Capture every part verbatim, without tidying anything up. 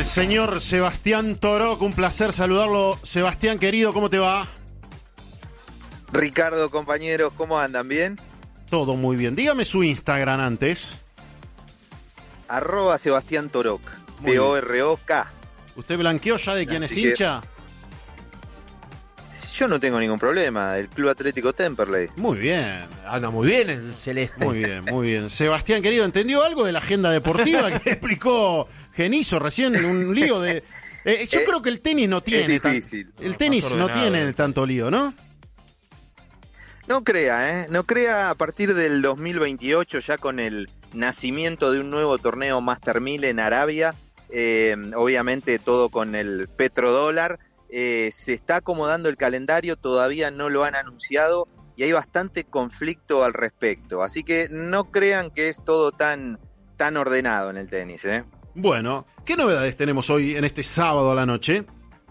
El señor Sebastián Toroc, un placer saludarlo. Sebastián, querido, ¿cómo te va? Ricardo, compañeros, ¿cómo andan? ¿Bien? Todo muy bien. Dígame su Instagram antes. Arroba Sebastián Toroc, T O R O K. ¿Usted blanqueó ya de quién es Así hincha? Yo no tengo ningún problema, el Club Atlético Temperley. Muy bien. Anda muy bien el celeste. Muy bien, muy bien. Sebastián, querido, ¿entendió algo de la agenda deportiva que explicó Genizo recién? Un lío de... Eh, yo Eh, creo que el tenis no tiene... es difícil. Tan, el tenis no tiene tanto lío, ¿no? No crea, ¿eh? No crea a partir del dos mil veintiocho, ya con el nacimiento de un nuevo torneo Master mil en Arabia, eh, obviamente todo con el petrodólar, eh, se está acomodando el calendario, todavía no lo han anunciado y hay bastante conflicto al respecto. Así que no crean que es todo tan, tan ordenado en el tenis, ¿eh? Bueno, ¿qué novedades tenemos hoy en este sábado a la noche?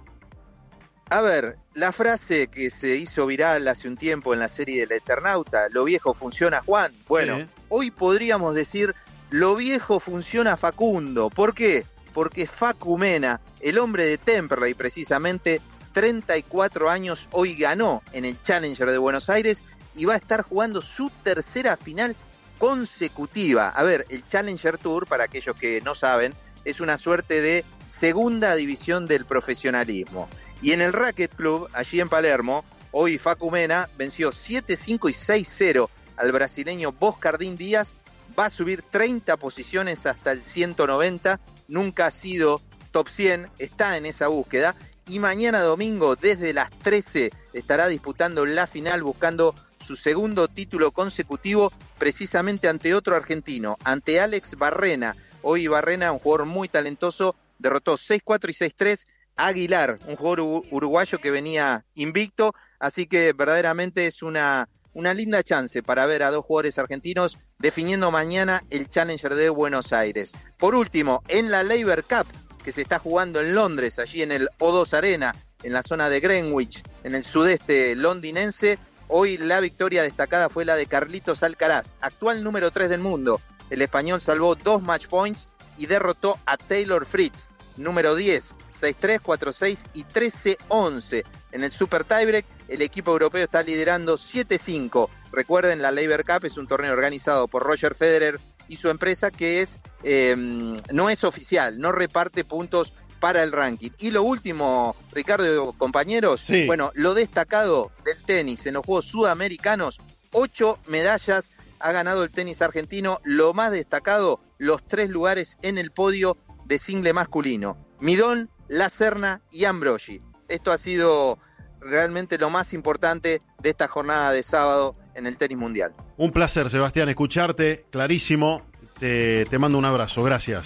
A ver, la frase que se hizo viral hace un tiempo en la serie del Eternauta, lo viejo funciona, Juan. Bueno, Sí. hoy podríamos decir, lo viejo funciona, Facundo. ¿Por qué? Porque Facu Mena, el hombre de Temperley precisamente, treinta y cuatro años, hoy ganó en el Challenger de Buenos Aires y va a estar jugando su tercera final consecutiva. A ver, el Challenger Tour, para aquellos que no saben, es una suerte de segunda división del profesionalismo. Y en el Racket Club, allí en Palermo, hoy Facu Mena venció siete cinco y seis cero al brasileño Boscardín Díaz, va a subir treinta posiciones hasta el ciento noventa, nunca ha sido top cien, está en esa búsqueda, y mañana domingo desde las trece estará disputando la final buscando su segundo título consecutivo, precisamente ante otro argentino, ante Alex Barrena. Hoy Barrena, un jugador muy talentoso, derrotó seis cuatro y seis tres Aguilar, un jugador uruguayo que venía invicto, así que verdaderamente es una, una linda chance para ver a dos jugadores argentinos definiendo mañana el Challenger de Buenos Aires. Por último, en la Laver Cup, que se está jugando en Londres, allí en el O dos Arena, en la zona de Greenwich, en el sudeste londinense, hoy la victoria destacada fue la de Carlitos Alcaraz, actual número tres del mundo. El español salvó dos match points y derrotó a Taylor Fritz, número diez, seis tres, cuatro seis y trece once. En el Super Tiebreak, el equipo europeo está liderando siete cinco. Recuerden, la Laver Cup es un torneo organizado por Roger Federer y su empresa que es eh, no es oficial, no reparte puntos para el ranking. Y lo último, Ricardo, compañeros, Sí. bueno, lo destacado del tenis en los Juegos Sudamericanos, ocho medallas ha ganado el tenis argentino. Lo más destacado, los tres lugares en el podio de single masculino: Midón, La Serna y Ambrogi. Esto ha sido realmente lo más importante de esta jornada de sábado en el tenis mundial. Un placer, Sebastián, escucharte, clarísimo. Te, te mando un abrazo, gracias.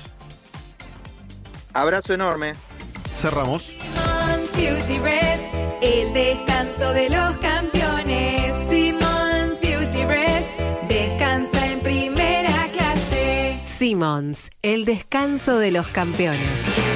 Abrazo enorme. Cerramos. Simon's Beauty Rest, el descanso de los campeones. Simon's Beauty Rest, descansa en primera clase. Simmons, el descanso de los campeones.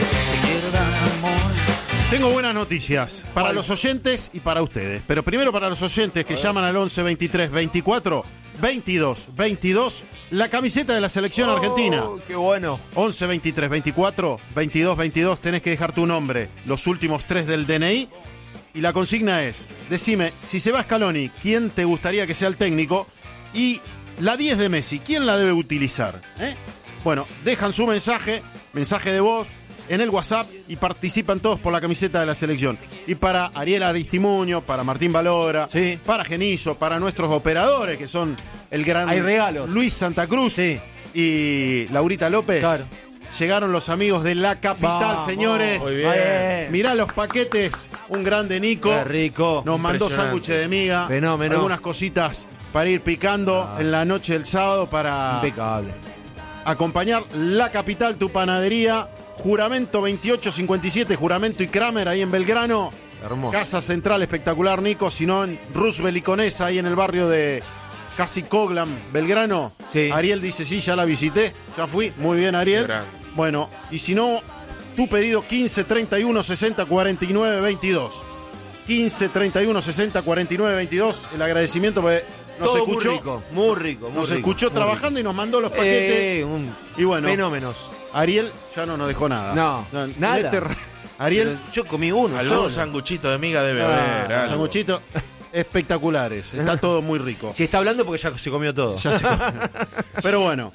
Tengo buenas noticias para los oyentes y para ustedes. Pero primero para los oyentes que llaman al once veintitrés veinticuatro veintidós veintidós, la camiseta de la selección Oh, argentina. ¡Qué bueno! once veintitrés veinticuatro veintidós veintidós, tenés que dejar tu nombre, los últimos tres del D N I. Y la consigna es, decime, si se va Scaloni, ¿quién te gustaría que sea el técnico? Y la diez de Messi, ¿quién la debe utilizar? ¿Eh? Bueno, dejan su mensaje, mensaje de voz, en el WhatsApp y participan todos por la camiseta de la selección. Y para Ariel Aristimuño, para Martín Valora, Sí. para Genizo, para nuestros operadores, que son el gran Hay regalos. Luis Santa Cruz Sí. y Laurita López. Claro. Llegaron los amigos de La Capital, Vamos. señores. Muy bien. Mirá los paquetes, un grande Nico. Qué rico. Nos mandó Impresionante. sándwich de miga. Fenómeno. Algunas cositas para ir picando Ah. en la noche del sábado para Impecable. acompañar La Capital, tu panadería. Juramento veintiocho cincuenta y siete, Juramento y Kramer ahí en Belgrano. Hermoso. Casa Central, espectacular, Nico. Si no, en Roosevelt y Conesa, ahí en el barrio de Casi Coglan, Belgrano. Sí. Ariel dice, sí, ya la visité, ya fui. Muy bien, Ariel. Grande. Bueno, y si no, tu pedido quince treinta y uno sesenta cuarenta y nueve veintidós. quince treinta y uno sesenta cuarenta y nueve veintidós. El agradecimiento, porque nos Todo escuchó, muy rico, muy rico. Muy nos rico, escuchó muy trabajando rico. y nos mandó los paquetes. Eh, un y bueno, fenómenos. Ariel ya no nos dejó nada. No, en nada. este ra- Ariel, Pero yo comí uno Algún solo. sanguchito de miga debe Ah, haber. algo. sanguchitos espectaculares. Está todo muy rico. Si está hablando porque ya se comió todo. Ya sé. Pero bueno,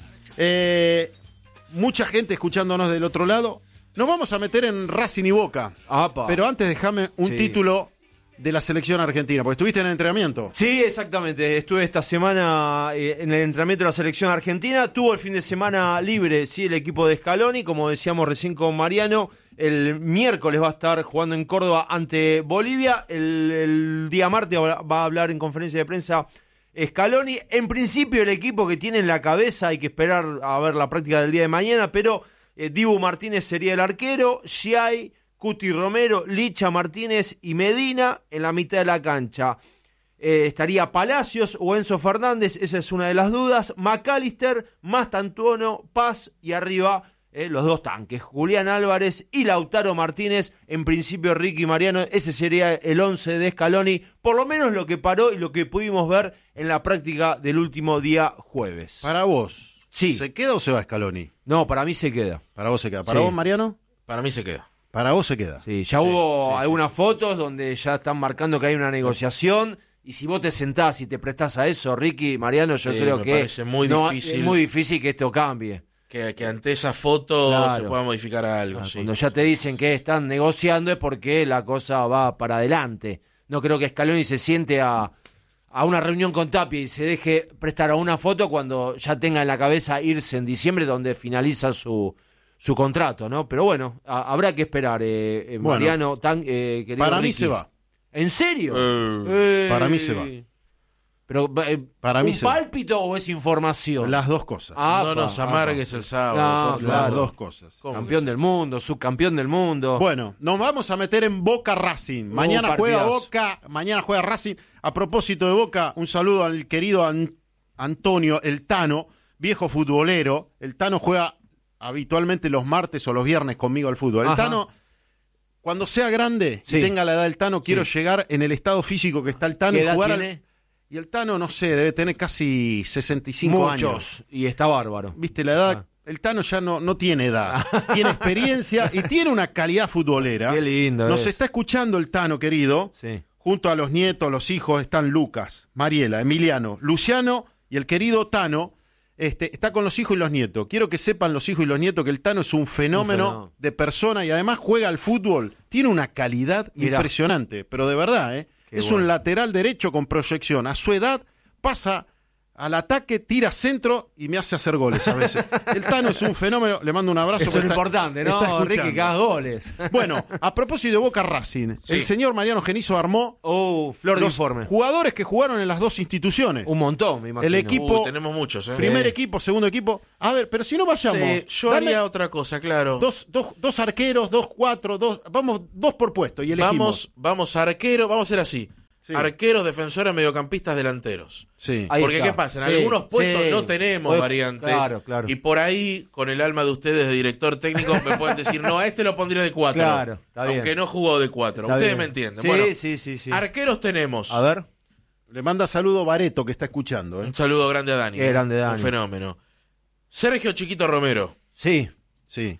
eh, mucha gente escuchándonos del otro lado. Nos vamos a meter en Racing y Boca. Apa. Pero antes déjame un Sí. título de la selección argentina, porque estuviste en el entrenamiento. Sí, exactamente. Estuve esta semana eh, en el entrenamiento de la selección argentina. Tuvo el fin de semana libre, sí, el equipo de Scaloni. Como decíamos recién con Mariano, el miércoles va a estar jugando en Córdoba ante Bolivia. El, el día martes va a hablar en conferencia de prensa Scaloni. En principio, el equipo que tiene en la cabeza, hay que esperar a ver la práctica del día de mañana, pero eh, Dibu Martínez sería el arquero, Giai, Cuti Romero, Licha Martínez y Medina en la mitad de la cancha. Eh, estaría Palacios o Enzo Fernández, esa es una de las dudas. McAllister, Mastantuono, Paz y arriba eh, los dos tanques, Julián Álvarez y Lautaro Martínez. En principio Ricky Mariano, ese sería el once de Scaloni, por lo menos lo que paró y lo que pudimos ver en la práctica del último día jueves. Para vos, Sí. ¿se queda o se va Scaloni? No, para mí se queda. Para vos se queda. ¿Para Sí. vos, Mariano? Para mí se queda. Para vos se queda. Sí, ya Sí, hubo sí, algunas fotos donde ya están marcando que hay una negociación. Y si vos te sentás y te prestás a eso, Ricky, Mariano, yo Sí, creo me que parece muy no, difícil. es muy difícil que esto cambie. Que, que ante esa foto Claro. se pueda modificar algo. Ah, sí. Cuando ya te dicen que están negociando es porque la cosa va para adelante. No creo que Scaloni se siente a, a una reunión con Tapia y se deje prestar a una foto cuando ya tenga en la cabeza irse en diciembre, donde finaliza su, su contrato, ¿no? Pero bueno, a- habrá que esperar, eh, eh, Bueno, Mariano, tan, eh, querido Para mí Ricky. se va. ¿En serio? Eh. Eh, Para mí se va. Pero, eh, Para mí ¿un se va. pálpito o es información? Las dos cosas. Ah, no pa, nos ah, amargues pa. el sábado. No, por claro. Las favor. dos cosas. ¿Cómo Campeón que del mundo, subcampeón del mundo. Bueno, nos vamos a meter en Boca Racing. Mañana Uh, juega partidazo. Boca, mañana juega Racing. A propósito de Boca, un saludo al querido An- Antonio, el Tano, viejo futbolero. El Tano juega habitualmente los martes o los viernes conmigo al fútbol. El Ajá. Tano, cuando sea grande Sí. y tenga la edad del Tano, quiero Sí. llegar en el estado físico que está el Tano ¿Qué y edad jugar al- tiene? Y el Tano, no sé, debe tener casi sesenta y cinco años. Muchos. Y está bárbaro. Viste, la edad, Ah. el Tano ya no, no tiene edad, tiene experiencia y tiene una calidad futbolera. Qué lindo Nos es. está escuchando el Tano, querido. Sí. Junto a los nietos, los hijos, están Lucas, Mariela, Emiliano, Luciano y el querido Tano. Este, está con los hijos y los nietos. Quiero que sepan los hijos y los nietos que el Tano es un fenómeno, Un fenómeno. de persona y además juega al fútbol. Tiene una calidad Mirá. impresionante, pero de verdad, ¿eh? Qué es bueno. un lateral derecho con proyección. A su edad pasa al ataque, tira centro y me hace hacer goles a veces. El Tano es un fenómeno. Le mando un abrazo. Eso es porque lo está- importante, está ¿no? escuchando. Ricky, que hagas goles. Bueno, a propósito de Boca Racing, Sí. el señor Mariano Genizo armó Oh, flor de los informe. jugadores que jugaron en las dos instituciones. Un montón, me imagino. El equipo- Uh, tenemos muchos, ¿eh? Primer Eh. equipo, segundo equipo. A ver, pero si no vayamos. Sí, yo dame haría otra cosa, claro. dos, dos, dos arqueros, dos, cuatro, dos. Vamos, dos por puesto y elegimos. Vamos, vamos arquero, vamos a hacer así. Sí. Arqueros, defensores, mediocampistas, delanteros. Sí. Ahí Porque está. ¿qué pasa? En Sí, algunos puestos sí. no tenemos Pues, variante. Claro, claro. Y por ahí, con el alma de ustedes de director técnico, me pueden decir, no, a este lo pondría de cuatro. Claro, está bien. Aunque no jugó de cuatro. Está Ustedes bien. me entienden. Sí, Bueno, sí, sí, sí. arqueros tenemos. A ver. Le manda saludo Bareto que está escuchando. ¿eh? Un saludo grande a Dani. Qué ¿eh? grande Dani. Un fenómeno. Sergio Chiquito Romero. Sí. Sí.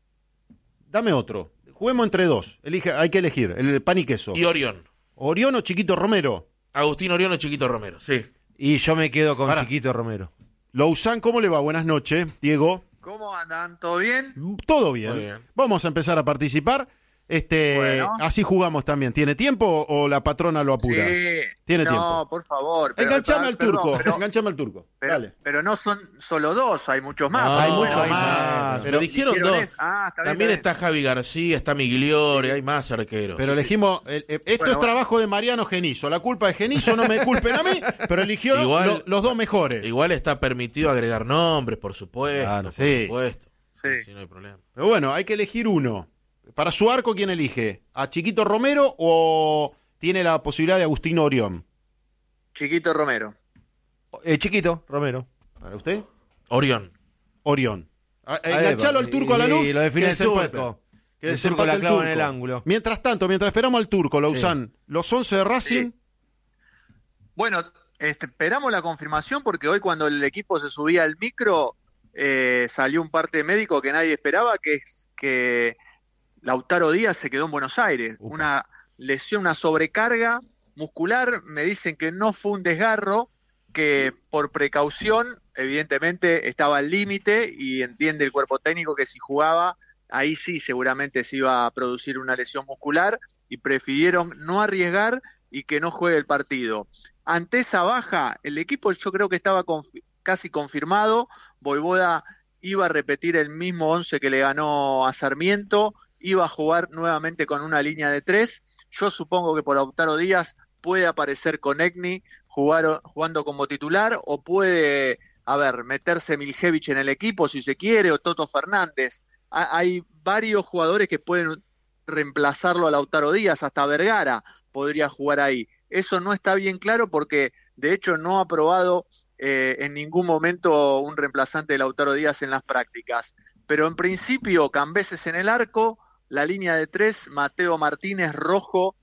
Dame otro. Juguemos entre dos. Elige, hay que elegir. El pan y queso. Y Orión. Orión o Chiquito Romero. Agustín Orión o Chiquito Romero. Sí. Y yo me quedo con Pará. Chiquito Romero. Lousan, ¿cómo le va? Buenas noches, Diego. ¿Cómo andan? ¿Todo bien? Todo bien. Muy bien. Vamos a empezar a participar. Este, Bueno. así jugamos también. ¿Tiene tiempo o, o la patrona lo apura? Sí. Tiene no, tiempo. por favor. pero- Enganchame per- al perdón, turco. Pero, Enganchame al turco. pero- Dale. pero no son solo dos, hay muchos más. No, hay Bueno, mucho hay más. Pero dijeron dijeron dos. eso. Ah, está bien, También está está Javi García, está Migliore, hay más arqueros. Pero elegimos. el- el- esto Bueno, es bueno. trabajo de Mariano Genizo. La culpa es Genizo, no me culpen a mí. Pero eligió Igual- lo- los dos mejores. Igual está permitido agregar nombres, por supuesto. Claro, por sí. supuesto. Sí. Sí, no hay problema. Pero bueno, hay que elegir uno. Para su arco, ¿quién elige? ¿A Chiquito Romero o tiene la posibilidad de Agustín Orión? Chiquito Romero. Eh, Chiquito Romero. ¿Para usted? Orión. Orión. A- Ahí Enganchalo va. al turco a la luz. Y lo define que el desempate. turco. Que El desempate turco la el clava en turco. el ángulo. Mientras tanto, mientras esperamos al turco, Lausanne, los once de Racing. Bueno, este, esperamos la confirmación porque hoy cuando el equipo se subía al micro eh, salió un parte médico que nadie esperaba, que es que Lautaro Díaz se quedó en Buenos Aires. Upa. Una lesión, una sobrecarga muscular, me dicen que no fue un desgarro, que por precaución, evidentemente estaba al límite y entiende el cuerpo técnico que si jugaba, ahí sí seguramente se iba a producir una lesión muscular y prefirieron no arriesgar y que no juegue el partido. Ante esa baja, el equipo yo creo que estaba confi- casi confirmado. Vojvoda iba a repetir el mismo once que le ganó a Sarmiento, iba a jugar nuevamente con una línea de tres. Yo supongo que por Lautaro Díaz puede aparecer con Egni jugar, jugando como titular, o puede, a ver, meterse Miljevich en el equipo si se quiere, o Toto Fernández. Ha, hay varios jugadores que pueden reemplazarlo a Lautaro Díaz, hasta Vergara podría jugar ahí. Eso no está bien claro porque de hecho no ha probado eh, en ningún momento un reemplazante de Lautaro Díaz en las prácticas. Pero en principio, Cambeses en el arco, la línea de tres, Mateo Martínez, Rojo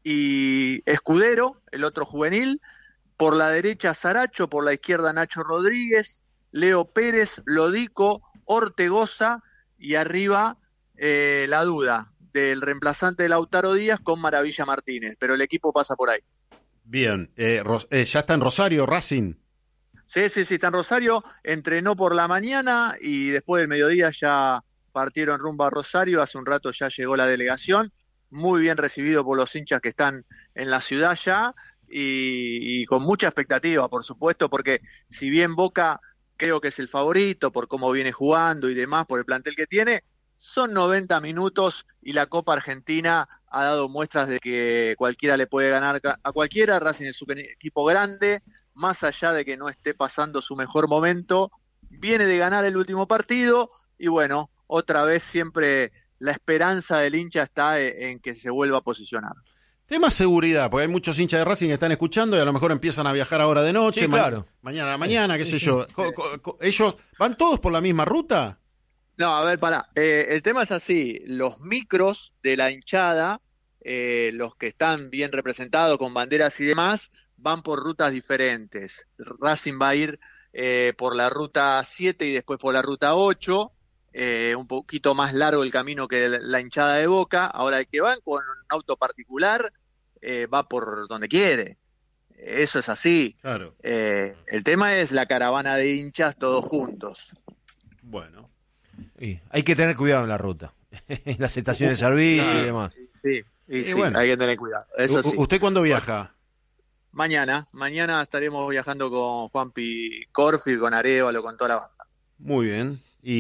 y Escudero, el otro juvenil. Por la derecha Saracho, por la izquierda Nacho Rodríguez, Leo Pérez, Lodico, Ortegoza y arriba eh, la duda del reemplazante de Lautaro Díaz con Maravilla Martínez, pero el equipo pasa por ahí. Bien, eh, Ros- eh, ya está en Rosario, Racing. Sí, sí, sí, está en Rosario, entrenó por la mañana y después del mediodía ya partieron rumbo a Rosario, hace un rato ya llegó la delegación, muy bien recibido por los hinchas que están en la ciudad ya, y, y con mucha expectativa, por supuesto, porque si bien Boca creo que es el favorito por cómo viene jugando y demás, por el plantel que tiene, son noventa minutos y la Copa Argentina ha dado muestras de que cualquiera le puede ganar a cualquiera. Racing es un equipo grande, más allá de que no esté pasando su mejor momento, viene de ganar el último partido y bueno, otra vez siempre la esperanza del hincha está en que se vuelva a posicionar. Tema seguridad, porque hay muchos hinchas de Racing que están escuchando y a lo mejor empiezan a viajar ahora de noche, Sí, ma- claro. mañana a la mañana, qué sé yo. Co- co- co- ¿Ellos van todos por la misma ruta? No, a ver, pará. Eh, el tema es así. Los micros de la hinchada, eh, los que están bien representados con banderas y demás, van por rutas diferentes. Racing va a ir eh, por la ruta siete y después por la ruta ocho. Eh, un poquito más largo el camino que la, la hinchada de Boca. Ahora, el que va con un auto particular eh, va por donde quiere. Eso es así. Claro. Eh, el tema es la caravana de hinchas todos juntos. Bueno. Y hay que tener cuidado en la ruta, en las estaciones de servicio Claro. y demás. Sí, y Y sí, bueno. hay que tener cuidado. Eso U- sí. ¿Usted cuándo viaja? Mañana, mañana estaremos viajando con Juanpi Corfield, con Arevalo, con toda la banda. Muy bien.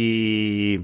Y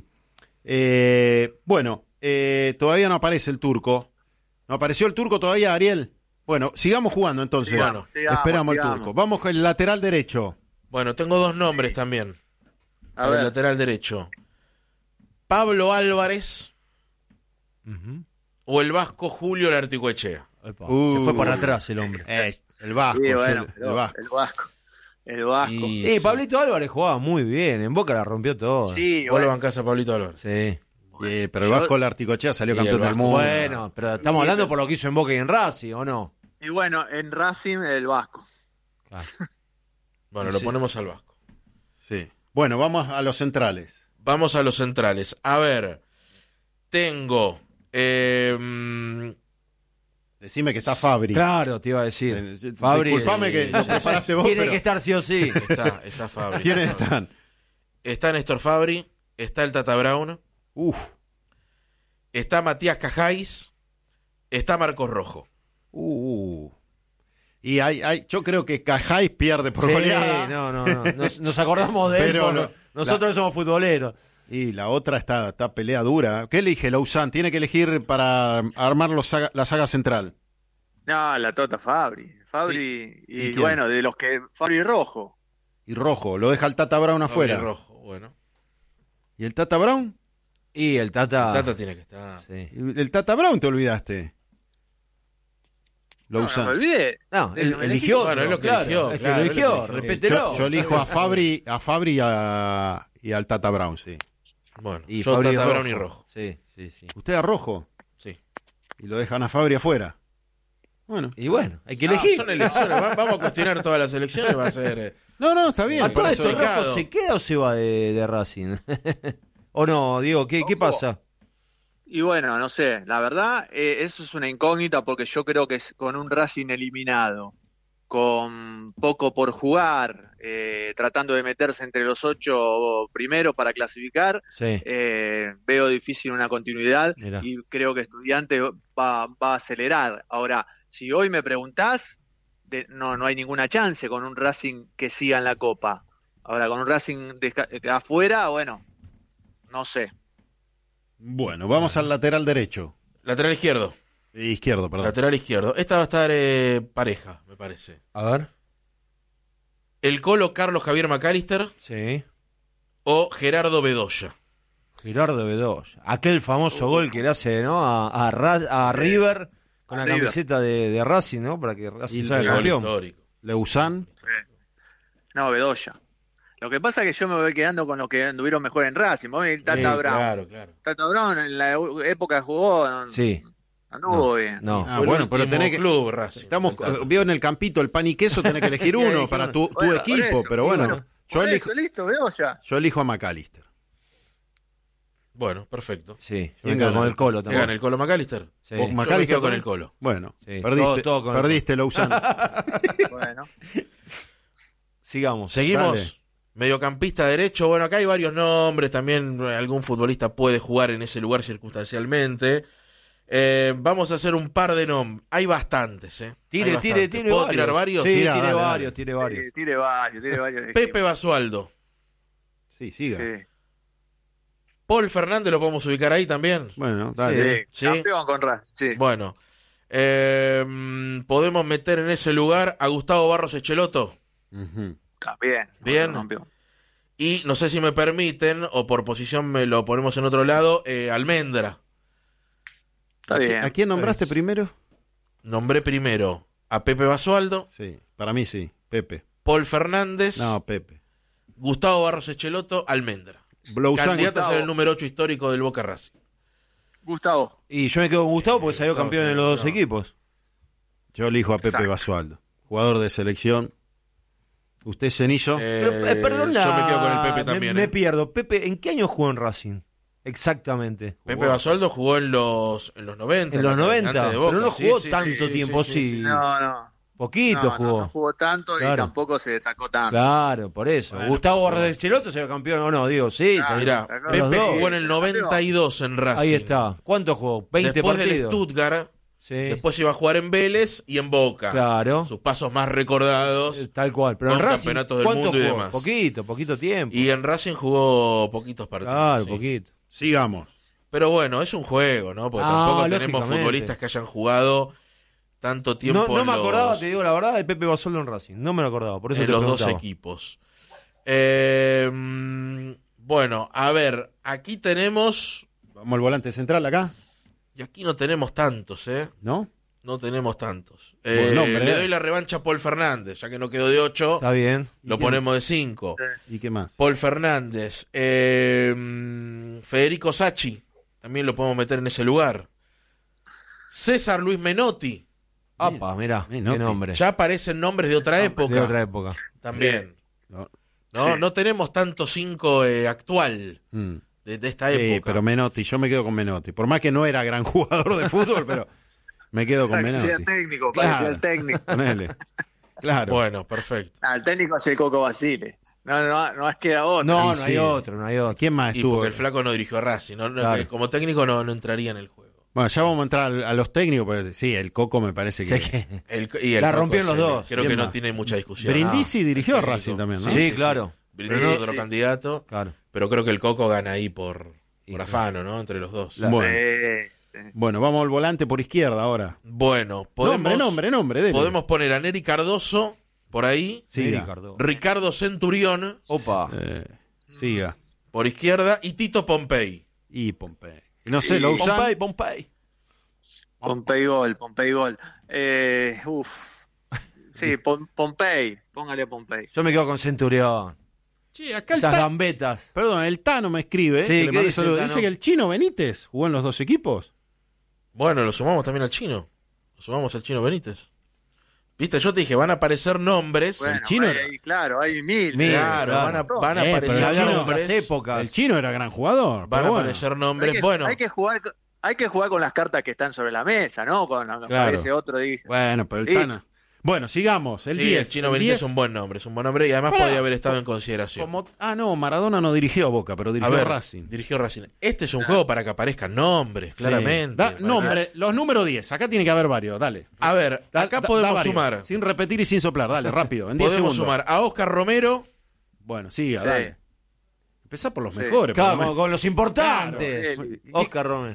eh, bueno, eh, todavía no aparece el turco. ¿No apareció el turco todavía, Ariel? Bueno, sigamos jugando entonces. Sigamos, sigamos, Esperamos sigamos. el turco. Vamos con el lateral derecho. Bueno, tengo dos nombres también. A Para el ver, lateral derecho. Pablo Álvarez Ujú. o el vasco Julio Larticoechea. Epa, Uh. Se fue para atrás el hombre. Eh, el Vasco. sí, yo- bueno, el pero Vasco. el Vasco. El Vasco. Y Eh, sí. Pablito Álvarez jugaba muy bien, en Boca la rompió toda. Sí, Vos lo bueno, bancás a Pablito Álvarez. Sí. Eh, pero el Yo- Vasco Larticochea salió Y campeón el del Vasco, mundo. Bueno, pero estamos Sí, hablando pero- por lo que hizo en Boca y en Racing, ¿o no? y bueno, en Racing el Vasco. Bueno, Sí, lo sí. ponemos al vasco. Sí. Bueno, vamos a los centrales. Vamos a los centrales. A ver, tengo... eh, mm, Decime que está Fabri. Claro, te iba a decir. Eh, Fabri, disculpame eh, que lo preparaste vos, tiene pero que estar sí o sí. está, está Fabri. ¿quiénes está Fabri. están? Está Néstor Fabri, está el Tata Brown, Uf, está Matías Cajáis, está Marcos Rojo. uh, uh. Y hay, hay, yo creo que Cajáis pierde por Sí, goleada. no, no, no. Nos, nos acordamos de él. Pero por- lo- nosotros somos futboleros. Y la otra está, está pelea dura. ¿Qué elige Lausanne? Tiene que elegir para armar los saga- la saga central. No, la Tota Fabri. Fabri, ¿Y y, quién? bueno, de los que. Fabri Rojo. Y Rojo, lo deja el Tata Brown afuera. Fabri Rojo, bueno. ¿Y el Tata Brown? Y el Tata. Tata tiene que estar. Sí. Y el Tata Brown te olvidaste. No, no me Lausanne. olvidé. No, De- él me eligió. Bueno, otro, es lo que claro, eligió, es que claro, lo es lo que eligió, eligió. Eh, repételo. yo, yo elijo a Fabri, a Fabri y, a- y al Tata Brown, sí. Bueno, Y yo Fabri Tata Rojo. Brown y Rojo. Sí, sí, sí. ¿Usted a Rojo? Sí. Y lo dejan a Fabri afuera. Bueno. Y bueno, hay que No, elegir. son elecciones. Va- Vamos a cuestionar todas las elecciones. Va a ser. eh, No, no, está bien. ¿A todo por esto eso el Ricardo. Rojo se queda o se va de, de Racing? ¿O no, Diego? ¿Qué, qué Ojo. pasa? Y bueno, no sé, la verdad, eh, eso es una incógnita porque yo creo que es con un Racing eliminado, con poco por jugar, eh, tratando de meterse entre los ocho primeros para clasificar, Sí. eh, veo difícil una continuidad Mirá. y creo que Estudiante va, va a acelerar. Ahora, si hoy me preguntás, de- no, no hay ninguna chance con un Racing que siga en la Copa. Ahora, con un Racing de, de afuera, bueno, no sé. Bueno, vamos al lateral derecho. Lateral izquierdo. Izquierdo, perdón. Lateral izquierdo. Esta va a estar eh, pareja, me parece. A ver. El Colo Carlos Javier McAllister Sí. o Gerardo Bedoya. Gerardo Bedoya. Aquel famoso gol que le hace, ¿no? A, a, Ra- a River con A la River. camiseta de, de Racing, ¿no? Para que Racing Y salga El gol campeón. histórico. Leusan. No, Bedoya. Lo que pasa es que yo me voy quedando con los que anduvieron mejor en Racing. Vos ves el Tata Sí, Brown. claro, claro. Tata Brown en la u- época que jugó no- Sí. anduvo bien. No. Ah, Fue el bueno, pero último tenés que. club Racing. Estamos, Del Tata. vio en el campito el pan y queso, tenés que elegir uno para tu, tu Bueno, por equipo, eso. pero Y bueno, bueno, yo Por elijo, eso, listo, Bedoya. yo elijo a McAllister. Bueno, perfecto. Sí. Yo ¿Quién me quedo gana? con el Colo ¿Qué también. gana el Colo McAllister? Sí. Vos, Yo me McAllister quedo con también. el Colo. Bueno, Sí, perdiste, todo- todo con el perdiste Leusan. Bueno. Sigamos. Seguimos. Dale. Mediocampista derecho. Bueno, acá hay varios nombres. También eh, algún futbolista puede jugar en ese lugar circunstancialmente. Eh, vamos a hacer un par de nombres. Hay bastantes, ¿eh? Tire, Hay tire, bastantes. tire. ¿Puedo varios. tirar varios? Sí, Tira, tire dale, varios, dale. tire varios. Sí, tire varios, tire varios. Pepe Basualdo. Sí, siga. Sí, Paul Fernández lo podemos ubicar ahí también. Bueno, dale. sí. Sí. Campeón con Racing, sí. Bueno. Eh, mm, podemos meter en ese lugar a Gustavo Barros Echeloto. Ujú. También. Bien. otro campeón. Y no sé si me permiten, o por posición me lo ponemos en otro lado, eh, Almendra. Está ¿A qui- bien. ¿A quién nombraste primero? Nombré primero a Pepe Basualdo, Sí, para mí sí, Pepe. Paul Fernández, No, Pepe. Gustavo Barros Echeloto, Almendra. Leusan, Candidato a ser Gustavo. el número ocho histórico del Boca Racing. Gustavo. Y yo me quedo con Gustavo porque salió Gustavo campeón en salió los dos campeón. equipos. yo elijo a Pepe Exacto. Basualdo, jugador de selección. ¿Usted, Cenillo? Eh, Pero, eh, perdón, yo me la- quedo con el Pepe me- también. Me, eh. pierdo. Pepe, ¿en qué año jugó en Racing? Exactamente. Pepe Basualdo jugó en los, en los noventa. En los antes noventa, de Boca. pero no Sí, jugó sí, tanto sí, sí, tiempo, sí, sí. sí. No, no. Poquito no, jugó. No, no jugó tanto Claro. y tampoco se destacó tanto. Claro, por eso. Bueno, Gustavo pero- Barros Cheloto se campeón o no, digo, sí. Claro, se- Mirá, Claro, Pepe los dos. jugó en el noventa y dos en Racing. Ahí está. ¿Cuánto jugó? veinte Después del partidos. Stuttgart, Sí. después iba a jugar en Vélez y en Boca. Claro. Sus pasos más recordados. Eh, Tal cual. Pero en con Racing, campeonatos del ¿cuánto mundo y jugó? demás. Poquito, poquito tiempo. Y en Racing jugó poquitos partidos. Claro, sí. poquito. Sigamos. Pero bueno, es un juego, ¿no? Porque Ah, tampoco tenemos lógicamente. futbolistas que hayan jugado tanto tiempo No, no en me los, acordaba, te digo la verdad, de Pepe Basualdo en Racing. No me lo acordaba, por eso en te los dos preguntaba. equipos. Eh, mm, bueno, a ver, aquí tenemos... Vamos al volante central acá, Y aquí no tenemos tantos, ¿eh? ¿no? No tenemos tantos. Buen Eh, nombre, le eh. doy la revancha a Paul Fernández, ya que no quedó de ocho, Está bien. lo ¿Y quién? ponemos de cinco. ¿Y qué más? Paul Fernández, eh, mm, Federico Sacchi, también lo podemos meter en ese lugar. César Luis Menotti, Apa, mirá, Menotti. qué nombre. ya aparecen nombres de otra época. De otra época. También. No. No, Sí. no tenemos tanto cinco eh, actual Mm. de, de esta Sí, época. pero Menotti, yo me quedo con Menotti. Por más que no era gran jugador de fútbol, pero me quedo con Parecía Menotti. el técnico, Claro. parecía el técnico. Ponele. Claro. Bueno, perfecto. Ah, el técnico es el Coco Basile. No, no, no es que a otro. No, Y no sí. hay otro, no hay otro. ¿Quién más Y estuvo? porque el flaco no dirigió a Racing, ¿no? No, Claro. que como técnico no, no entraría en el juego. Bueno, ya vamos a entrar a los técnicos, pues sí, el Coco me parece que... Sé que- El- y el La Coco rompieron los es el- dos. Creo ¿Quién que no más? tiene mucha discusión. Brindisi dirigió a Técnico. Racing también, ¿no? Sí, claro. Brindisi Pero es no- otro sí. candidato, Claro. pero creo que el Coco gana ahí por, Y por claro. afano, ¿no? Entre los dos. Bueno, Sí, sí. bueno, vamos al volante por izquierda ahora. Bueno, podemos, Nombre, nombre, nombre. dele. podemos poner a Neri Cardoso por ahí, Siga. Neri Cardoso. Ricardo Centurión Opa. Eh, siga. por izquierda y Tito Pompey. Y Pompey. No sé, lo usan. Pompey, Pompey. Pompey Gol, Pompey Gol. Eh, uf. Sí, Pom- Pompey, póngale Pompey. Yo me quedo con Centurión. Sí, acá el Esas Ta- gambetas. Perdón, el Tano me escribe. Sí, que le ¿qué mande dice el saludos. Tano? Dice que el Chino Benítez jugó en los dos equipos. Bueno, lo sumamos también al chino. Lo Sumamos al Chino Benítez. Viste, yo te dije, van a aparecer nombres. Bueno, el chino hay- era- hay- claro, hay mil. Mil, claro, claro. van a, van a Eh, pero aparecer el chino- nombres. las épocas. El chino era gran jugador. Van a pero bueno. aparecer Hay nombres. que, Bueno, hay que jugar, hay que jugar con las cartas que están sobre la mesa, ¿no? Con Claro. ese otro dice. Bueno, pero el Sí. Tana. Bueno, sigamos. El sí, diez. el Chino el Benítez diez, es un buen nombre, es un buen nombre y además Pará. podría haber estado en consideración. como- Ah, no, Maradona no dirigió a Boca, pero A dirigió ver, a Racing. dirigió Racing. Este es un juego para que aparezcan nombres, claramente. Da- Para- nombre, los números diez. Acá tiene que haber varios. Dale. A ver, Da- acá da- podemos da varios, sumar. Sin repetir y sin soplar. Dale, rápido. En diez Podemos segundos. sumar a Oscar Romero, Bueno, siga, Sí. dale. Empezá por los Sí. mejores. por Claro, lo menos. con, con los importantes. Claro. Oscar Romero.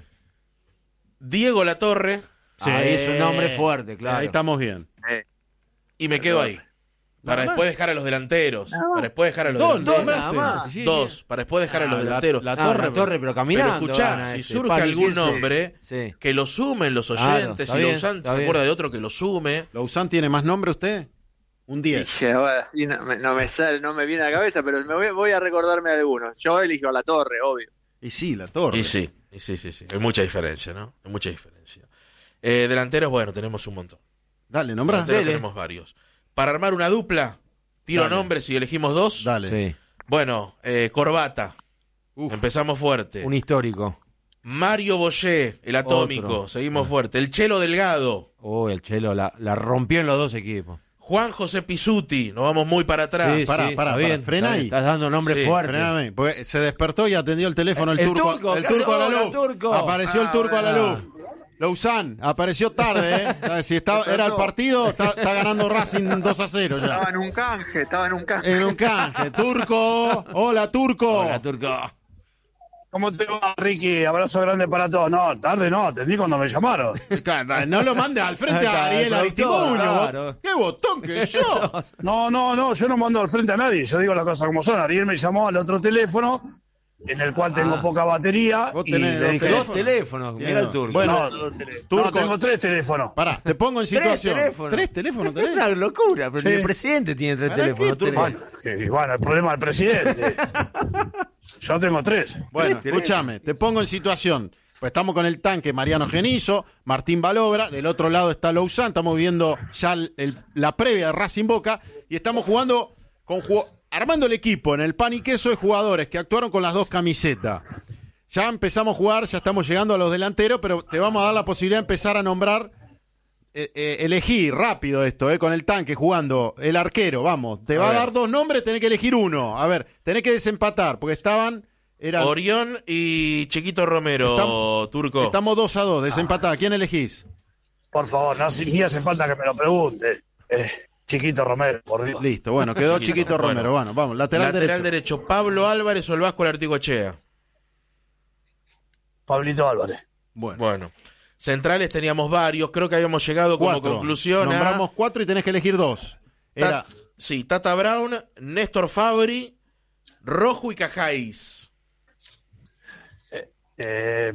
Diego Latorre Sí, es un nombre fuerte, claro. Ahí estamos bien. Eh, y me quedo ahí. Para Nada después dejar a los delanteros. Para después dejar a los Dos, delanteros. dos, nada más. Sí, Dos, para después dejar a Ah, los la- delanteros. la Ah, torre, la torre, pero Pero caminando. van escuchá, a si este. surge Pani, algún ¿quién se- nombre, Sí. que lo sumen los Claro, oyentes. está Si bien, Lausanne está se bien. acuerda de otro, que lo sume. ¿Lausanne tiene más nombre usted? Un diez. dije, ahora sí, no, me, no me sale, no me viene a la cabeza, pero me voy, voy a recordarme de algunos. Yo elijo a la torre, obvio. Y sí, la torre. Y sí, y sí, sí, sí. Hay mucha diferencia, ¿no? Hay mucha diferencia. Eh, delanteros, bueno, tenemos un montón. Dale, nombrá. Delanteros Dele. tenemos varios. Para armar una dupla, tiro Dale. nombres y elegimos dos. Dale. Sí, Bueno, eh, Corbata. Uf. Empezamos fuerte. un histórico. Mario Boyé, el atómico. Otro. Seguimos fuerte. El Chelo Delgado. Oh, el Chelo la, la rompió en los dos equipos. Juan José Pisuti. Nos vamos muy para atrás. Sí, pará, sí, pará, está pará, bien, frena está bien, ahí. Estás dando nombres Sí, fuertes. Frename, porque se despertó y atendió el teléfono el, El turco. turco, el turco a la hola, luz. turco. Apareció el Ah, turco a la bueno. luz. Lausanne, apareció tarde, ¿eh? Si estaba, era el partido, está, está ganando Racing dos a cero Estaba ya. en un canje, estaba en un canje. En un canje. Turco. Hola, Turco. Hola, Turco. ¿Cómo te va, Ricky? Abrazo grande para todos. No, tarde no, atendí cuando me llamaron. No lo mandes al frente a Ahí Ariel está, el productor, Aristimuño. claro. ¡Qué botón que sos! No, no, no, yo no mando al frente a nadie. Yo digo las cosas como son. Ariel me llamó al otro teléfono, en el cual tengo Ah. poca batería. Vos Y tenés le dos dije, Dos teléfonos, Bien. mira el Turco. Bueno, no, no, Turco- tengo tres teléfonos. Pará, te pongo en Tres situación. teléfonos. ¿Tres teléfonos Es tenés? una locura, pero Sí. ni el presidente tiene tres ¿Para teléfonos, qué Turco. tenés? Bueno, que- bueno, el problema del presidente. Yo tengo tres. Bueno, Tres escúchame, te pongo en situación. Pues estamos con el tanque Mariano Genizo, Martín Balobra, del otro lado está Lausanne, estamos viendo ya el- el- la previa de Racing Boca y estamos jugando con ju- armando el equipo en el pan y queso de jugadores que actuaron con las dos camisetas. Ya empezamos a jugar, ya estamos llegando a los delanteros, pero te vamos a dar la posibilidad de empezar a nombrar, eh, eh, elegir rápido esto, eh, con el tanque jugando el arquero, vamos. Te A va a ver. dar dos nombres, tenés que elegir uno. A ver, tenés que desempatar, porque estaban... Eran, Orión y Chiquito Romero, Estamos- Turco. Estamos dos a dos, desempatada. ¿Quién elegís? Por favor, no hace- ni hace falta que me lo pregunte. Eh, Chiquito Romero, por Dios. Listo, bueno, quedó Chiquito, Chiquito bueno. Romero. Bueno, vamos, lateral, Lateral derecho. derecho. Pablo Álvarez o el Vasco Artigochea. Pablito Álvarez. Bueno, Bueno. Centrales teníamos varios. Creo que habíamos llegado como cuatro. conclusión a... Nombramos cuatro y tenés que elegir dos. Era Ta- Sí, Tata Brown, Néstor Fabri, Rojo y Cajáis. Eh,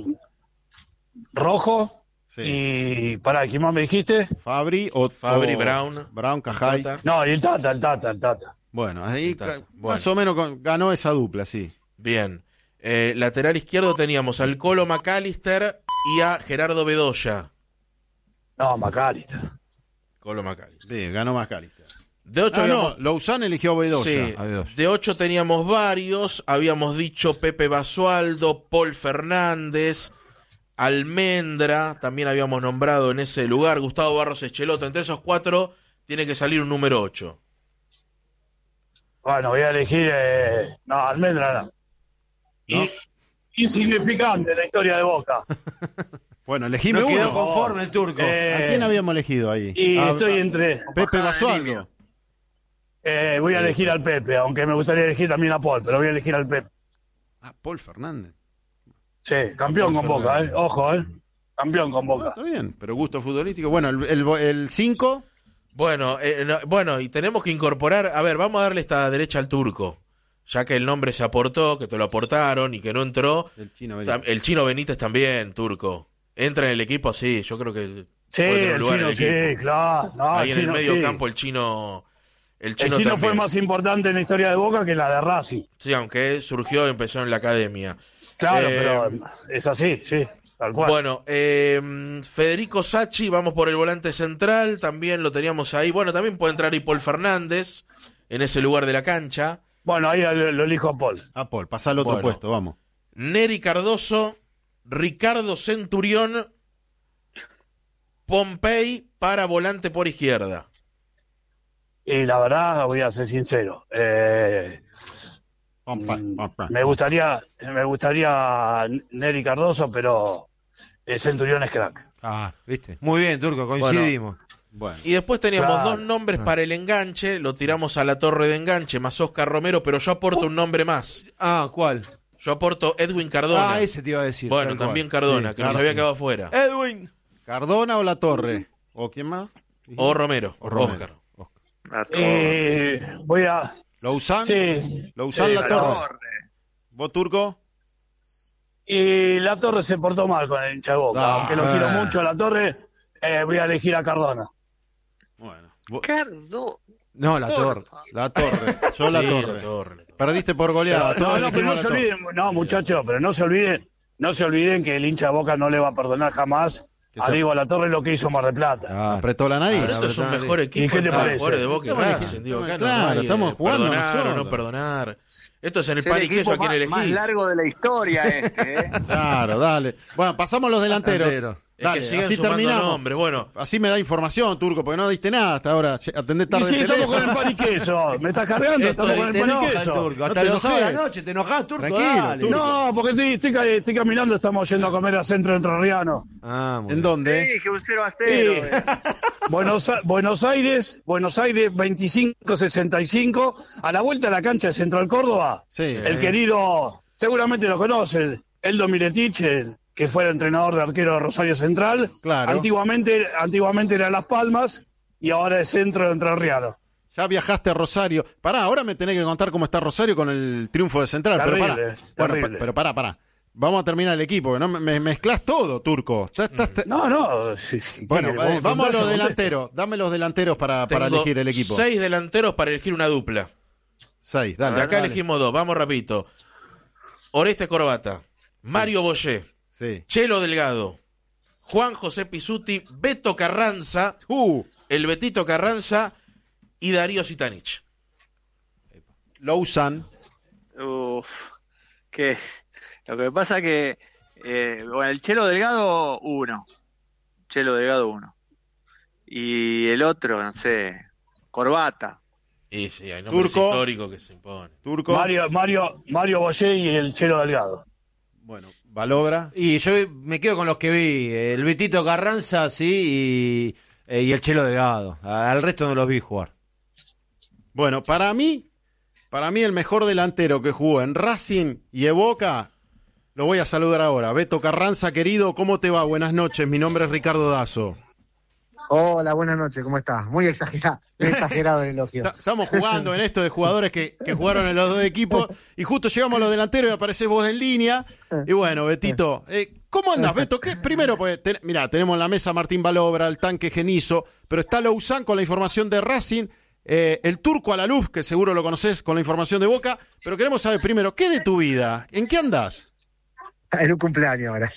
Rojo. sí, Y. Pará, ¿quién más me dijiste? Fabri o Fabri, o- Brown. Brown, Cajay. Tata. No, y el Tata, el Tata, el Tata. Bueno, ahí El Tata. ca- Bueno. más o menos con- ganó esa dupla, sí. Bien. Eh, lateral izquierdo teníamos al Colo McAllister y a Gerardo Bedoya. No, McAllister. Colo McAllister. Sí, ganó Macalister. De ocho Ah, habíamos... no, Lausanne eligió a Bedoya. Sí, A Bedoya. de ocho teníamos varios. Habíamos dicho Pepe Basualdo, Paul Fernández, Almendra. También habíamos nombrado en ese lugar Gustavo Barros Echeloto. Entre esos cuatro tiene que salir un número ocho. Bueno, voy a elegir. Eh, no, Almendra no. ¿No? Y- insignificante en la historia de Boca. Bueno, elegime No quedó uno. conforme el Turco. Eh, ¿A quién habíamos elegido ahí? Y A- estoy a- entre. Pepe Bajada de Basualdo. línea. Eh, voy a elegir al Pepe, aunque me gustaría elegir también a Paul, pero voy a elegir al Pepe. Ah, Paul Fernández. Sí, campeón con Boca, ¿eh? Ojo, ¿eh? Campeón con Ah, Boca. está bien, pero gusto futbolístico. Bueno, el cinco. Bueno, eh, no- bueno, y tenemos que incorporar. A ver, vamos a darle esta derecha al Turco. Ya que el nombre se aportó, que te lo aportaron y que no entró. El chino Tam- El Chino Benítez también, Turco. Entra en el equipo, sí. Yo creo que. Sí, puede tener el lugar en chino, sí, equipo. claro. No, Ahí en el chino, medio sí. campo, el chino. El El chino, chino también. fue más importante en la historia de Boca que la de Racing. Sí, aunque surgió y empezó en la academia. Claro, Eh, pero es así, sí, tal cual. Bueno, eh, Federico Sacchi, vamos por el volante central, también lo teníamos ahí. Bueno, también puede entrar ahí Paul Fernández en ese lugar de la cancha. Bueno, ahí lo, lo elijo a Paul. A Paul, pasá al otro Bueno. puesto, vamos. Neri Cardoso, Ricardo Centurión, Pompey para volante por izquierda. Y la verdad, voy a ser sincero. Eh, Pompa, mm, pompa. me gustaría, me gustaría Neri Cardoso, pero el Centurión es crack. Ah, ¿viste? Muy bien, Turco, coincidimos. Bueno. Y después teníamos Claro. dos nombres para el enganche, lo tiramos a la torre de enganche, más Oscar Romero, pero yo aporto un nombre más. Ah, ¿cuál? Yo aporto Edwin Cardona. Ah, ese te iba a decir. Bueno, tal cual. también Cardona, Sí, que nos claro, había sí. quedado afuera. Edwin. ¿Cardona o La Torre? ¿O quién más? O Romero, O Romero. Oscar. La torre. Eh, voy a... ¿Lo usan? Sí. ¿Lo usan Sí, La La Torre? torre. ¿Vos, Turco? Y La Torre se portó mal con el hincha de Boca. Ah, Aunque lo quiero mucho a La Torre, eh, voy a elegir a Cardona. Bueno. Vos- Cardo. No, la torre. La Torre. Yo La Sí, Torre. La Torre. Perdiste por goleada. Pero, no, Todos no, pero no elegimos se La Torre. olviden, no, muchachos, pero no se olviden, no se olviden que el hincha de Boca no le va a perdonar jamás Que a se- Diego La Torre lo que hizo Mar del Plata. Ah, Apretó la nariz. Pero esto es un verdad, mejor ¿y equipo. qué te están parece? jugadores de Boca y Estamos Racing, eligiendo- digo, acá claro, no hay, estamos eh, jugando perdonar o nosotros. no perdonar. Esto es en el Es el pan y queso equipo a quien más, elegís. más largo de la historia este, ¿eh? Claro, dale. Bueno, pasamos los delanteros. Delantero. Es Dale, que siguen así sumando terminamos. nombres. Bueno, Así me da información, Turco, porque no diste nada hasta ahora. Atendés Y tarde sí, el estamos con teléfono. el pan y queso. ¿Me estás cargando? Esto Estamos con Se el pan y enoja el queso. Turco. No Hasta te los sábados de la enojes. noche. ¿Te enojás, Turco? Tranquilo, Dale. Turco. No, porque estoy, estoy, ca- estoy caminando, estamos yendo a comer a Centro Entrerriano. Ah, muy ¿En bien. dónde? Sí, que un cero a cero. Sí. eh. Buenos, A- Buenos Aires, Buenos Aires veinticinco sesenta y cinco, a la vuelta de la cancha de Central Córdoba. Sí. El querido, seguramente lo conoce, Eldo Miletich, el que fue el entrenador de arquero de Rosario Central. Claro. Antiguamente, antiguamente era Las Palmas y ahora es Centro de Entrerriano. Ya viajaste a Rosario. Pará, ahora me tenés que contar cómo está Rosario con el triunfo de Central. pero Terrible, pará. Bueno, terrible. pa- pero pará, pará. Vamos a terminar el equipo, que no me, me mezclás todo, Turco. Estás- estás- No, no. sí, sí, Bueno, ¿qué querés? eh, vamos a los Contá, yo delanteros. Dame los delanteros para, para tengo elegir el equipo. seis delanteros para elegir una dupla. Seis, dale. De acá dale. elegimos dos. Vamos rapidito. Oreste Corbata, Mario Boyé, Sí. Chelo Delgado, Juan José Pisuti, Beto Carranza, Uh, el Betito Carranza y Darío Sitanich. lo usan. Uf, que lo que pasa que eh, bueno, el Chelo Delgado uno, Chelo Delgado uno, y el otro no sé, Corbata. Y sí, hay nombres Turco. históricos que se imponen. Turco. Mario, Mario, Mario Boyé y el Chelo Delgado. Bueno, Valobra. Y yo me quedo con los que vi. El Betito Carranza, sí, y, eh, y el Chelo Delgado. Al resto no los vi jugar. Bueno, para mí, para mí el mejor delantero que jugó en Racing y en Boca, lo voy a saludar ahora. Beto Carranza, querido, ¿cómo te va? Buenas noches, mi nombre es Ricardo Dazo. Hola, buenas noches, ¿cómo estás? Muy exagerado, muy exagerado el elogio. Ta- Estamos jugando en esto de jugadores que, que jugaron en los dos equipos y justo llegamos a los delanteros y apareces vos en línea. Y bueno, Betito, eh, ¿cómo andás, Beto? ¿Qué? Primero, pues, ten- mirá, tenemos en la mesa a Martín Valobra, el tanque Genizo, pero está Lousán con la información de Racing, eh, el Turco a la luz, que seguro lo conocés con la información de Boca, pero queremos saber primero, ¿qué de tu vida? ¿En qué andás? En un cumpleaños ahora.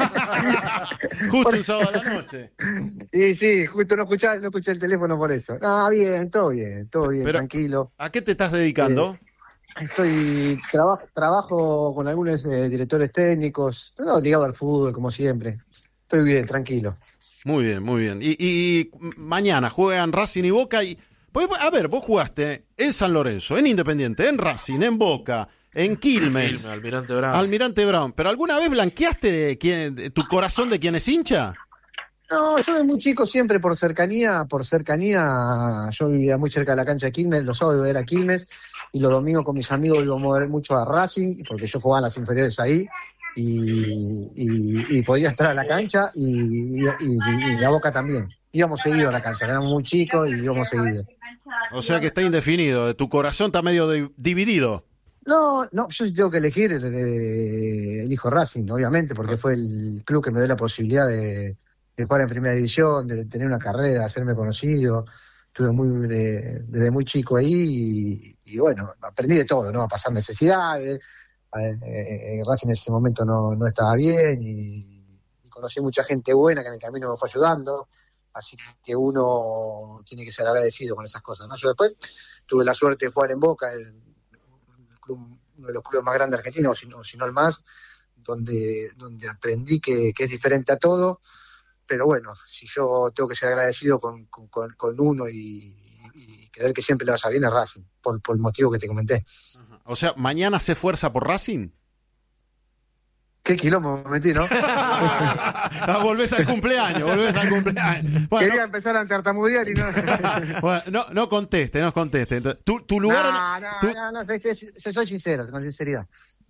Justo un sábado a la noche. Y sí, justo no escuché, no escuché el teléfono por eso. Ah, bien, todo bien, todo bien, Pero- tranquilo. ¿A qué te estás dedicando? Estoy trabajo trabajo con algunos eh, directores técnicos, no, ligado al fútbol como siempre. Estoy bien, tranquilo. Muy bien, muy bien. Y, y mañana juegan Racing y Boca y... pues, a ver, vos jugaste en San Lorenzo, en Independiente, en Racing, en Boca, en Quilmes, Quilmes, Almirante Brown. Almirante Brown. ¿Pero alguna vez blanqueaste de quién- de tu corazón de quién es hincha? No, yo de muy chico siempre por cercanía, por cercanía, yo vivía muy cerca de la cancha de Quilmes, los sábados iba a ver a Quilmes y los domingos con mis amigos íbamos a ver mucho a Racing, porque yo jugaba en las inferiores ahí y, y, y podía estar a la cancha y, y, y- y la Boca también. Íbamos seguido a la cancha, éramos muy chicos y íbamos seguido. O sea que está indefinido, de tu corazón está medio de- dividido. No, no, yo sí tengo que elegir, eh, elijo Racing, obviamente, porque fue el club que me dio la posibilidad de, de jugar en primera división, de tener una carrera, de hacerme conocido. Estuve muy de- desde muy chico ahí y, y bueno, aprendí de todo, ¿no? A pasar necesidades, eh, Racing en ese momento no, no estaba bien y, y conocí mucha gente buena que en el camino me fue ayudando, así que uno tiene que ser agradecido con esas cosas, ¿no? Yo después tuve la suerte de jugar en Boca, el, el club, uno de los clubes más grandes de Argentina, o si no, si no el más, donde, donde aprendí que, que es diferente a todo, pero bueno, si yo tengo que ser agradecido con, con, con uno y, y creer que siempre le vaya bien a Racing, por, por el motivo que te comenté. O sea, ¿mañana se esfuerza por Racing? Qué quilombo me metí, ¿no? Ah, volvés al cumpleaños, volvés al cumpleaños. Bueno, Quería empezar a tartamudear y no... bueno, no, no conteste, no conteste. Entonces, ¿tu, tu lugar? No, no, tu... no, no, soy, soy, soy sincero, con sinceridad.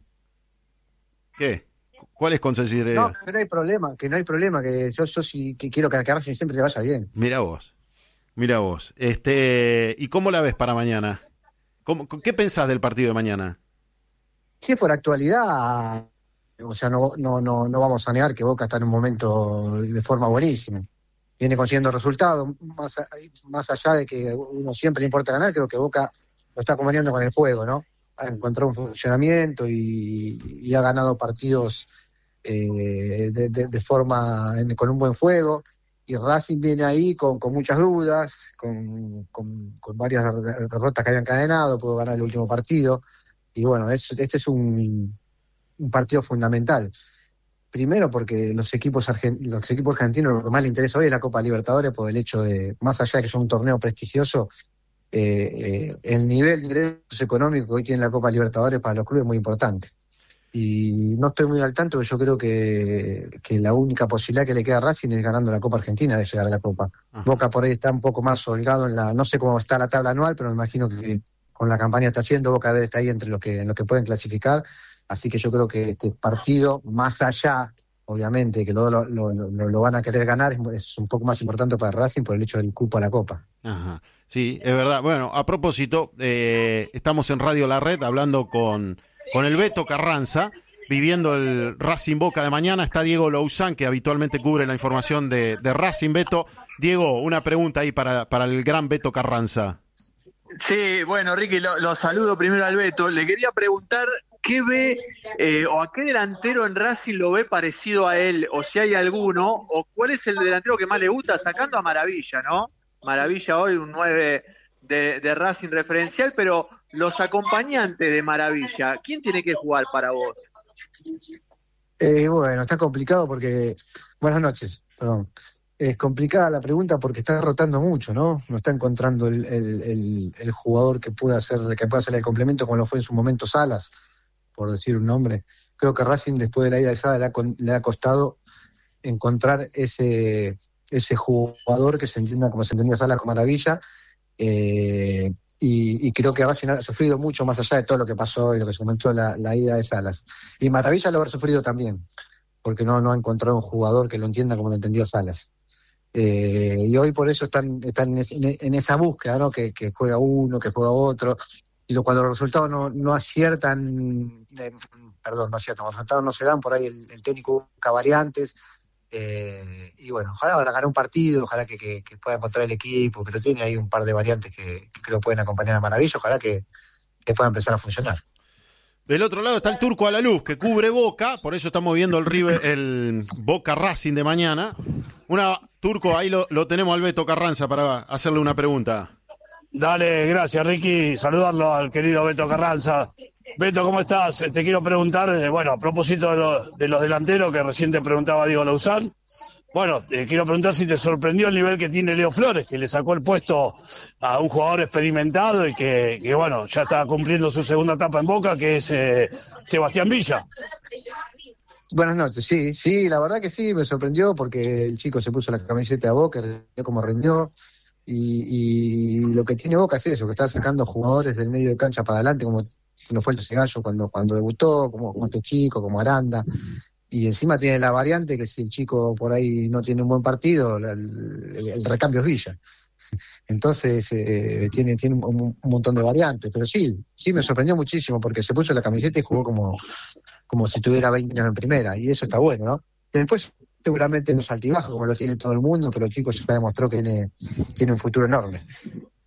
¿Qué? ¿Cuál es con sinceridad? No, que no hay problema, que no hay problema, que yo, yo sí que quiero que a Racing siempre le vaya bien. Mira vos, mira vos. Este, ¿y cómo la ves para mañana? ¿Cómo, ¿Qué pensás del partido de mañana? Si es por actualidad, o sea, no, no, no, no vamos a negar que Boca está en un momento de forma buenísima. Viene consiguiendo resultados, más, a, más allá de que uno siempre le importa ganar, creo que Boca lo está acompañando con el juego, ¿no? Ha encontrado un funcionamiento y, y ha ganado partidos eh, de, de, de forma, en, con un buen juego. Y Racing viene ahí con, con muchas dudas, con, con, con varias derrotas que habían encadenado, pudo ganar el último partido. Y bueno, es, este es un, un partido fundamental. Primero porque los equipos, argent, los equipos argentinos lo que más les interesa hoy es la Copa Libertadores, por el hecho de, más allá de que es un torneo prestigioso, eh, eh, el nivel de ingresos económicos que hoy tiene la Copa Libertadores para los clubes es muy importante. Y no estoy muy al tanto, pero yo creo que, que la única posibilidad que le queda a Racing es ganando la Copa Argentina de llegar a la Copa. Ajá. Boca por ahí está un poco más holgado en la, no sé cómo está la tabla anual, pero me imagino que con la campaña que está haciendo, Boca a ver está ahí entre los que, en los que pueden clasificar. Así que yo creo que este partido, más allá, obviamente, que lo, lo, lo, lo, lo van a querer ganar, es, es un poco más importante para Racing por el hecho del cupo a la Copa. Ajá. Sí, es verdad. Bueno, a propósito, eh, estamos en Radio La Red hablando con... Con el Beto Carranza, viviendo el Racing Boca de mañana, está Diego Louzán, que habitualmente cubre la información de, de Racing. Beto, Diego, una pregunta ahí para, para el gran Beto Carranza. Sí, bueno, Ricky, lo, lo saludo primero al Beto. Le quería preguntar qué ve eh, o a qué delantero en Racing lo ve parecido a él, o si hay alguno, o cuál es el delantero que más le gusta, sacando a Maravilla, ¿no? Maravilla hoy, un nueve de, de Racing referencial, pero los acompañantes de Maravilla, ¿quién tiene que jugar para vos? Eh, bueno, está complicado porque... Buenas noches, perdón. Es complicada la pregunta porque está rotando mucho, ¿no? No está encontrando el, el, el, el jugador que pueda hacer que pueda hacer el complemento como lo fue en su momento Salas, por decir un nombre. Creo que Racing después de la ida de Salas le ha, le ha costado encontrar ese, ese jugador que se entienda como se entendía Salas con Maravilla. Eh, y, y creo que Racing ha sufrido mucho más allá de todo lo que pasó y lo que se comentó la, la ida de Salas. Y Maravilla lo ha sufrido también, porque no, no ha encontrado un jugador que lo entienda como lo entendió Salas. Eh, y hoy por eso están, están en, en esa búsqueda, ¿no? Que, que juega uno, que juega otro, y lo, cuando los resultados no, no aciertan, eh, perdón, no aciertan, los resultados no se dan, por ahí el, el técnico busca variantes. Eh, y bueno, ojalá van a ganar un partido, ojalá que, que, que pueda encontrar el equipo, pero tiene ahí un par de variantes que, que creo pueden acompañar a Maravilla, ojalá que, que pueda empezar a funcionar. Del otro lado está el Turco Alaluz, que cubre Boca, por eso estamos viendo el, River, el Boca Racing de mañana. Una Turco, ahí lo, lo tenemos al Beto Carranza para hacerle una pregunta. Dale, gracias Ricky, saludarlo al querido Beto Carranza. Beto, ¿cómo estás? Te quiero preguntar, eh, bueno, a propósito de, lo, de los delanteros que recién te preguntaba Diego Louzán, bueno, te quiero preguntar si te sorprendió el nivel que tiene Leo Flores, que le sacó el puesto a un jugador experimentado y que, que bueno, ya está cumpliendo su segunda etapa en Boca, que es eh, Sebastián Villa. Buenas noches, sí, sí, la verdad que sí, me sorprendió porque el chico se puso la camiseta de Boca, rindió como rindió, y, y lo que tiene Boca es eso, que está sacando jugadores del medio de cancha para adelante, como no fue el Gallo cuando, cuando debutó, como, como este chico, como Aranda, y encima tiene la variante que si el chico por ahí no tiene un buen partido, el, el, el recambio es Villa. Entonces eh, tiene, tiene un, un montón de variantes, pero sí, sí me sorprendió muchísimo porque se puso la camiseta y jugó como, como si tuviera veinte años en primera, y eso está bueno, ¿no? Y después seguramente los altibajos, como lo tiene todo el mundo, pero el chico ya demostró que tiene, tiene un futuro enorme.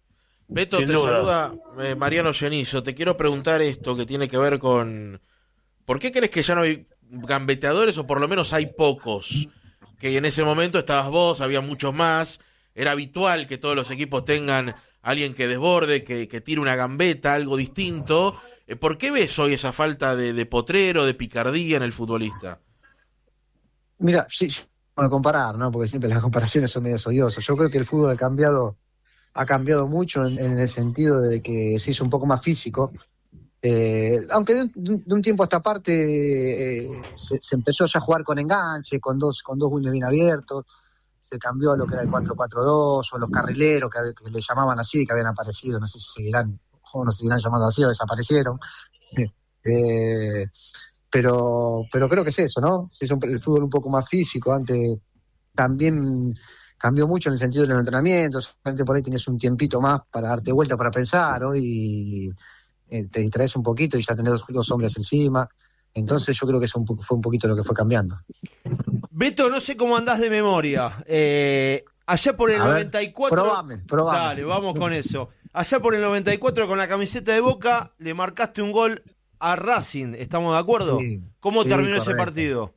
Beto, te saluda eh, Mariano Genizo. Te quiero preguntar esto que tiene que ver con, ¿por qué crees que ya no hay gambeteadores o por lo menos hay pocos? Que en ese momento estabas vos, había muchos más, era habitual que todos los equipos tengan alguien que desborde, que, que tire una gambeta, algo distinto. ¿Por qué ves hoy esa falta de, de potrero, de picardía en el futbolista? Mira, sí, sí, vamos a comparar, ¿no? Porque siempre las comparaciones son medio odiosas. Yo creo que el fútbol ha cambiado, ha cambiado mucho en, en el sentido de que se hizo un poco más físico. Eh, aunque de un, de un tiempo a esta parte eh, se, se empezó ya a jugar con enganche, con dos con dos wingers bien abiertos, se cambió a lo que era el cuatro cuatro dos o los carrileros que, que le llamaban así, que habían aparecido, no sé si seguirán o no seguirán llamando así o desaparecieron. Eh, pero pero creo que es eso, ¿no? Se hizo el fútbol un poco más físico. Antes también cambió mucho en el sentido de los entrenamientos, antes por ahí tenías un tiempito más para darte vuelta, para pensar, hoy eh, te distraes un poquito y ya tenés dos, dos hombres encima. Entonces yo creo que eso un, fue un poquito lo que fue cambiando. Beto, no sé cómo andás de memoria. Eh, allá por el A ver, noventa y cuatro... probame, probame. Dale, vamos con eso. Allá por el noventa y cuatro con la camiseta de Boca le marcaste un gol a Racing, ¿estamos de acuerdo? Sí, ¿Cómo sí, terminó correcto. ese partido?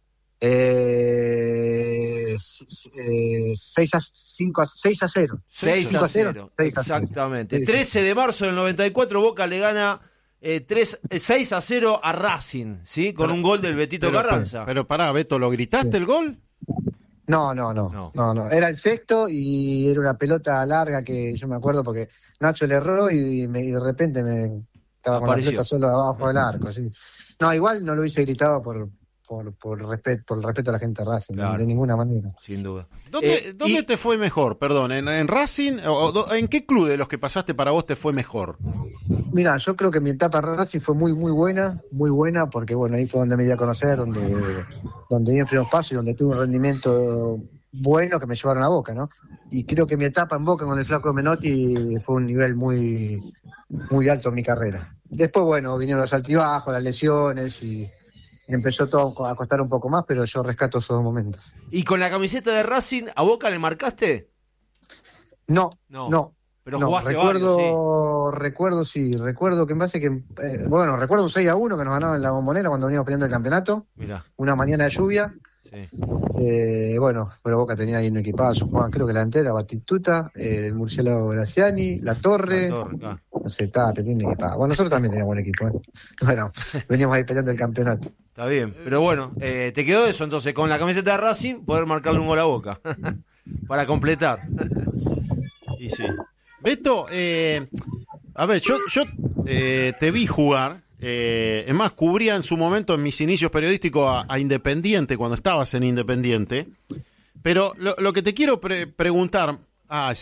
Eh, eh, seis a cinco, seis a cero. seis a cero, seis a cero. exactamente. Sí, sí. trece de marzo del noventa y cuatro, Boca le gana eh, tres, eh, seis a cero a Racing, ¿sí? Con Pero- un gol del Betito Pero, Carranza. pero pará, Beto, ¿lo gritaste Sí. el gol? No, no, no, No. no, no. Era el sexto y era una pelota larga que yo me acuerdo porque Nacho le erró y, me- y de repente me estaba con la Apareció. pelota solo abajo del arco, sí. No, igual no lo hubiese gritado por por por respeto por el respeto a la gente de Racing, Claro. de ninguna manera. Sin duda. ¿Dónde, Eh, dónde y- te fue mejor? Perdón, ¿en, en Racing? O, o- ¿En qué club de los que pasaste para vos te fue mejor? Mira, yo creo que mi etapa en Racing fue muy, muy buena, muy buena, porque bueno, ahí fue donde me di a conocer, donde, donde di en primeros pasos y donde tuve un rendimiento bueno que me llevaron a Boca, ¿no? Y creo que mi etapa en Boca con el Flaco Menotti fue un nivel muy, muy alto en mi carrera. Después, bueno, vinieron los altibajos, las lesiones y, y empezó todo a costar un poco más, pero yo rescato esos dos momentos. ¿Y con la camiseta de Racing a Boca le marcaste? No, No, no. pero no, jugaste recuerdo, varios, recuerdo, sí, recuerdo que en base que, eh, bueno, recuerdo un seis a uno que nos ganaron en la Bombonera cuando veníamos peleando el campeonato, Mirá, una mañana de lluvia, sí. eh, bueno, pero Boca tenía ahí un equipazo, jugaban creo que la entera, Batistuta, eh, el Murciélago Graciani, La Torre, La Torre, claro. no sé, estaba peleando un equipazo. Bueno, nosotros también teníamos buen equipo, ¿eh? Bueno, veníamos ahí peleando el campeonato. Está bien, pero bueno, eh, te quedó eso entonces, con la camiseta de Racing, poder marcarle un gol a Boca, para completar. Y sí. Beto, eh, a ver, yo, yo eh, te vi jugar, eh, es más, cubría en su momento en mis inicios periodísticos a, a Independiente, cuando estabas en Independiente, pero lo, lo que te quiero pre- preguntar, ah,